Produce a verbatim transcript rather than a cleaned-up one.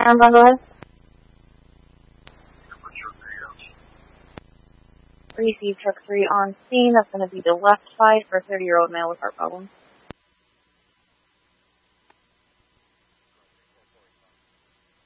Um, by the way, receive truck three on scene. That's going to be the left side for a thirty-year-old male with heart problems.